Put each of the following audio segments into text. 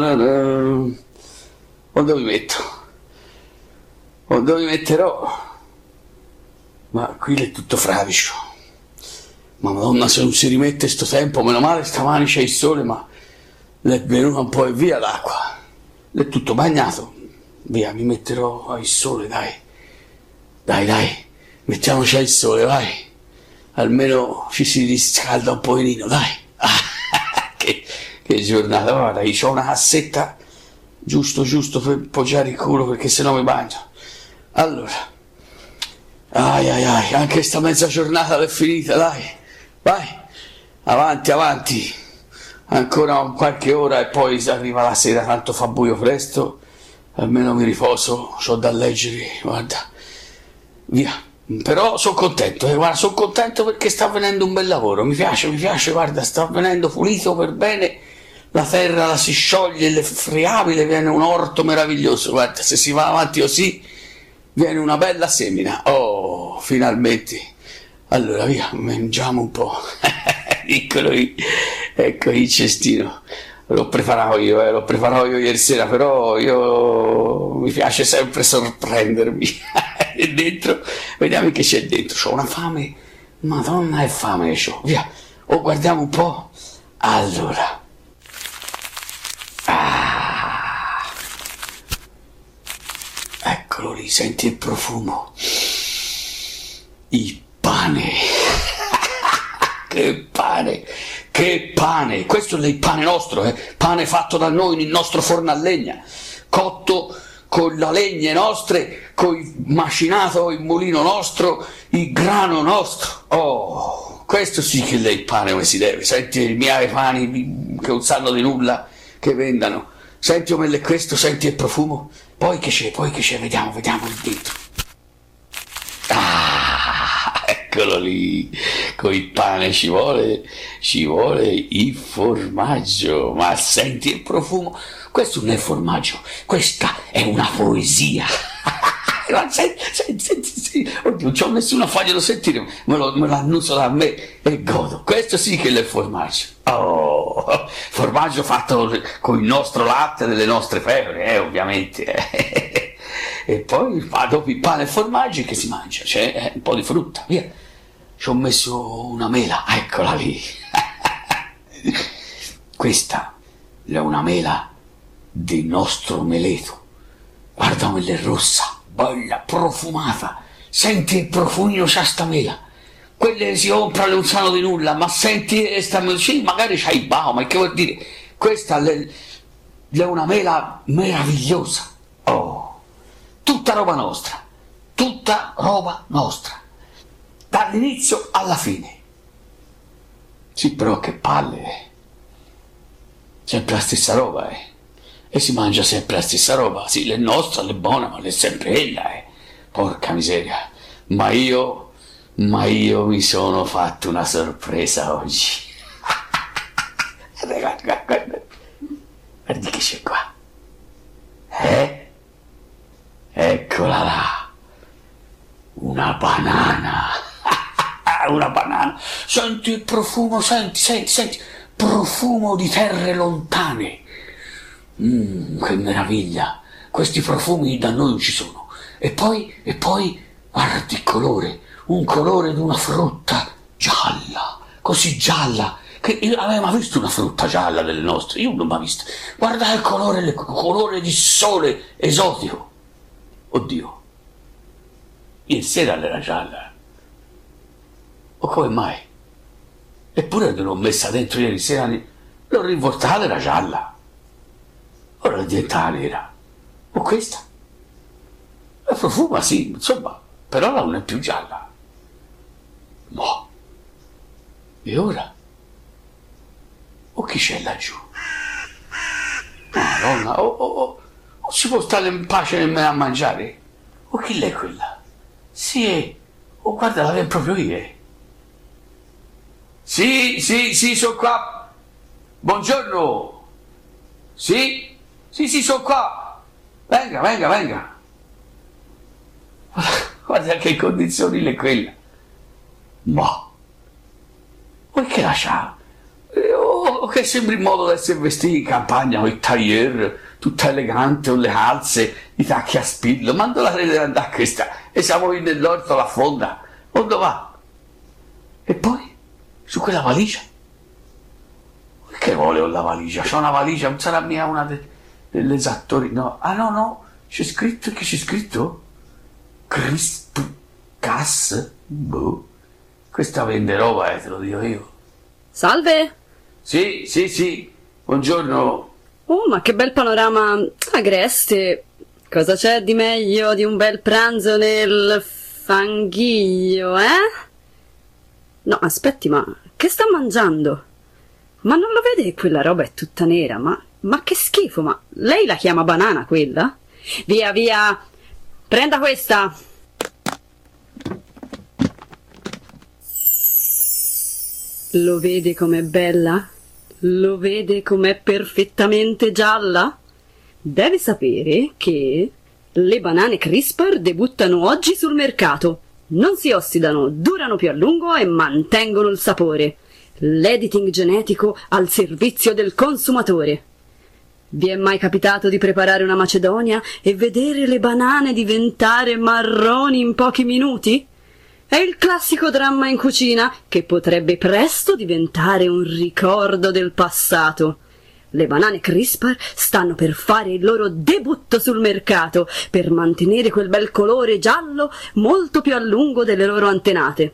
O dove mi metto? O dove mi metterò? Ma qui è tutto fradicio. Ma madonna, se non si rimette sto tempo, meno male stamani c'è il sole, ma l'è venuta un po' e via l'acqua. È tutto bagnato. Via, mi metterò al sole, dai. Dai, mettiamoci al sole, vai. Almeno ci si riscalda un pochino, dai. Che giornata, guarda, io ho una cassetta giusto per poggiare il culo, perché sennò mi bagno. Allora, ai, anche sta mezza giornata è finita, dai, vai, avanti, ancora un qualche ora e poi arriva la sera, tanto fa buio presto, almeno mi riposo, c'ho da leggere, guarda, via. Però sono contento, guarda, sono contento perché sta avvenendo un bel lavoro, mi piace, guarda, sta avvenendo pulito per bene, la terra la si scioglie, le friabile, viene un orto meraviglioso, guarda, se si va avanti così viene una bella semina, oh, finalmente. Allora via, mangiamo un po', eccolo lì, ecco il cestino, l'ho preparato io ieri sera, però mi piace sempre sorprendermi. E dentro, vediamo che c'è dentro, c'ho una fame, madonna, è fame c'ho, via, guardiamo un po', allora, eccolo lì, senti il profumo, il pane, che pane, questo è il pane nostro, pane fatto da noi nel nostro forno a legna, cotto con le legne nostre, con il macinato, il mulino nostro, il grano nostro. Oh, questo sì che è il pane come si deve. Senti i miei pani che non sanno di nulla, che vendano. Senti come è questo, senti il profumo. Poi che c'è, vediamo il dentro. Eccolo lì, con il pane ci vuole il formaggio, ma senti il profumo. Questo non è formaggio, questa è una poesia. Senti, oddio, non c'ho nessuno a farglielo sentire, me lo annuso da me e godo. Questo sì che è il formaggio. Oh, formaggio fatto con il nostro latte delle nostre pecore, ovviamente. E poi dopo il pane e il formaggio che si mangia? C'è un po' di frutta, via. Ci ho messo una mela, eccola lì. Questa è una mela del nostro meleto. Guarda come è rossa, bella, profumata. Senti il profumino c'ha sta mela. Quelle si comprano non sanno di nulla, ma senti sta mela, sì, magari c'hai il bao, ma che vuol dire? Questa è una mela meravigliosa. Oh, tutta roba nostra, dall'inizio alla fine. Sì, però che palle, sempre la stessa roba, e si mangia sempre la stessa roba. Sì, l'è nostra, l'è buona, ma l'è sempre ella, porca miseria. Ma io mi sono fatto una sorpresa oggi. Guardi che c'è qua, eccola là, una banana. Una banana, senti il profumo, senti, profumo di terre lontane. Che meraviglia, questi profumi da noi non ci sono. E poi, guardi il colore, un colore di una frutta gialla, così gialla, che io non avevo mai visto una frutta gialla delle nostre, io non l'ho mai vista. Guarda il colore di sole esotico. Oddio, ieri sera era gialla. O come mai? Eppure l'ho messa dentro ieri sera, l'ho rivoltata, era gialla. Ora è diventata nera. O questa? La profuma, sì, insomma, però non è più gialla. Mo. E ora? O chi c'è laggiù? Madonna, o si può stare in pace nemmeno a mangiare? O chi l'è quella? Sì, guarda, la vedo proprio io. Sì, sono qua. Buongiorno. Sì, sono qua. Venga. Guarda che condizioni è quella. Ma vuoi che lascia? che sembri in modo di essere vestiti in campagna con il tailleur, tutta elegante, con le calze, i tacchi a spillo. Ma dove la rete andare a questa? E siamo in nell'orto alla fonda. Dove va? E poi, su quella valigia? Che vuole con la valigia? C'ho una valigia, non sarà mia una delle esattori? No. Ah no, no, c'è scritto, che c'è scritto? Crisp Gas? Boh. Questa vende roba, te lo dico io. Salve! Sì, buongiorno. Oh, ma che bel panorama agreste! Cosa c'è di meglio di un bel pranzo nel fanghiglio, eh? No, aspetti, ma che sta mangiando? Ma non lo vede che quella roba è tutta nera? Ma che schifo, ma lei la chiama banana quella? Via, via! Prenda questa! Lo vede com'è bella? Lo vede com'è perfettamente gialla? Deve sapere che le banane CRISPR debuttano oggi sul mercato. Non si ossidano, durano più a lungo e mantengono il sapore. L'editing genetico al servizio del consumatore. Vi è mai capitato di preparare una macedonia e vedere le banane diventare marroni in pochi minuti? È il classico dramma in cucina che potrebbe presto diventare un ricordo del passato. Le banane CRISPR stanno per fare il loro debutto sul mercato per mantenere quel bel colore giallo molto più a lungo delle loro antenate.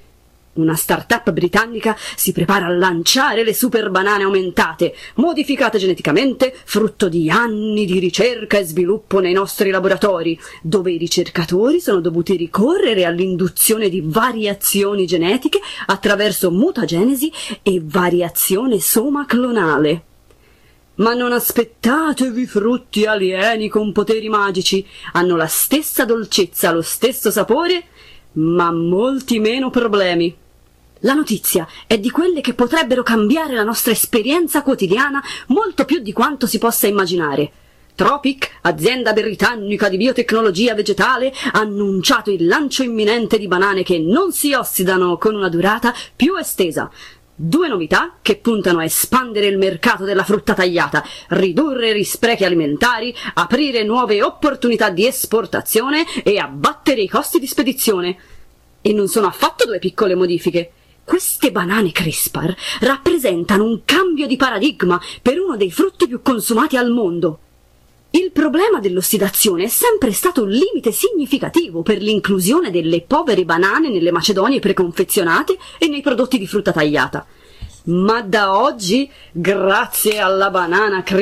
Una start-up britannica si prepara a lanciare le super banane aumentate, modificate geneticamente, frutto di anni di ricerca e sviluppo nei nostri laboratori, dove i ricercatori sono dovuti ricorrere all'induzione di variazioni genetiche attraverso mutagenesi e variazione somaclonale. Ma non aspettatevi frutti alieni con poteri magici, hanno la stessa dolcezza, lo stesso sapore, ma molti meno problemi. La notizia è di quelle che potrebbero cambiare la nostra esperienza quotidiana molto più di quanto si possa immaginare. Tropic, azienda britannica di biotecnologia vegetale, ha annunciato il lancio imminente di banane che non si ossidano con una durata più estesa. 2 novità che puntano a espandere il mercato della frutta tagliata, ridurre gli sprechi alimentari, aprire nuove opportunità di esportazione e abbattere i costi di spedizione. E non sono affatto 2 piccole modifiche. Queste banane CRISPR rappresentano un cambio di paradigma per uno dei frutti più consumati al mondo. Il problema dell'ossidazione è sempre stato un limite significativo per l'inclusione delle povere banane nelle macedonie preconfezionate e nei prodotti di frutta tagliata. Ma da oggi, grazie alla banana CRISPR,